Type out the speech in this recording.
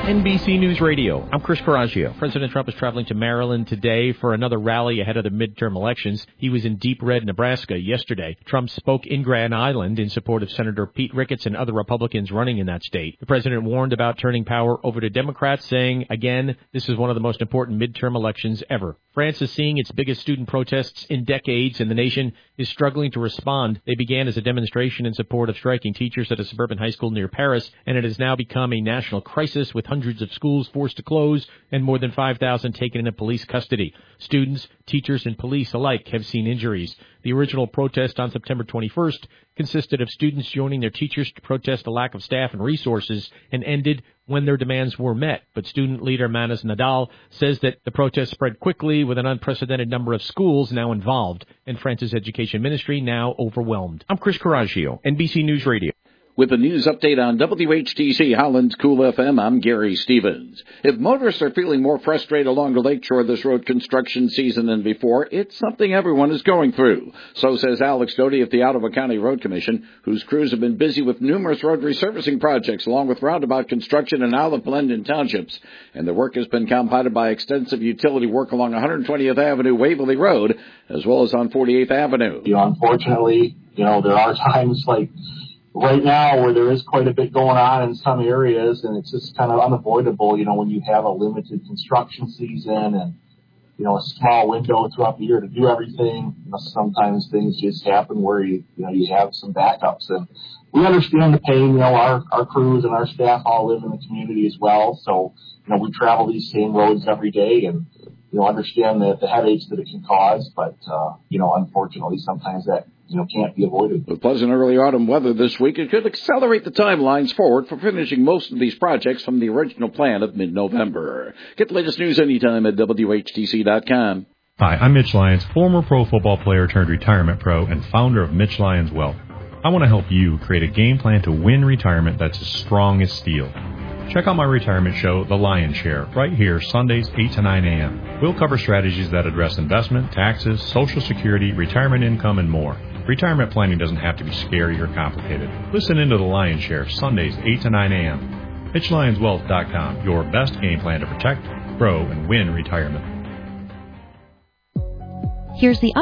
NBC News Radio. I'm Chris Coraggio. President Trump is traveling to Maryland today for another rally ahead of the midterm elections. He was in Deep Red, Nebraska yesterday. Trump spoke in Grand Island in support of Senator Pete Ricketts and other Republicans running in that state. The president warned about turning power over to Democrats, saying, again, this is one of the most important midterm elections ever. France is seeing its biggest student protests in decades, and the nation is struggling to respond. They began as a demonstration in support of striking teachers at a suburban high school near Paris, and it has now become a national crisis with hundreds of schools forced to close and more than 5,000 taken into police custody. Students, teachers, and police alike have seen injuries. The original protest on September 21st consisted of students joining their teachers to protest a lack of staff and resources and ended when their demands were met. But student leader Manas Nadal says that the protest spread quickly with an unprecedented number of schools now involved and France's education ministry now overwhelmed. I'm Chris Coraggio, NBC News Radio. With a news update on WHTC Holland's Cool FM, I'm Gary Stevens. If motorists are feeling more frustrated along the lakeshore this road construction season than before, it's something everyone is going through. So says Alex Doty of the Ottawa County Road Commission, whose crews have been busy with numerous road resurfacing projects along with roundabout construction in Olive Blend and townships. And the work has been compounded by extensive utility work along 120th Avenue, Waverly Road, as well as on 48th Avenue. Unfortunately, there are times like right now where there is quite a bit going on in some areas, and it's just kind of unavoidable, when you have a limited construction season and, a small window throughout the year to do everything. Sometimes things just happen where you have some backups. And we understand the pain. Our crews and our staff all live in the community as well. So, we travel these same roads every day and, understand the headaches that it can cause. But, unfortunately, sometimes that can't be avoided. With pleasant early autumn weather this week, it could accelerate the timelines forward for finishing most of these projects from the original plan of mid-November. Get the latest news anytime at WHTC.com. Hi, I'm Mitch Lyons, former pro football player turned retirement pro and founder of Mitch Lyons Wealth. I want to help you create a game plan to win retirement that's as strong as steel. Check out my retirement show, The Lion's Share, right here, Sundays, 8 to 9 a.m. We'll cover strategies that address investment, taxes, Social Security, retirement income, and more. Retirement planning doesn't have to be scary or complicated. Listen into The Lion's Share, Sundays, 8 to 9 a.m. MitchLyonsWealth.com, your best game plan to protect, grow, and win retirement. Here's the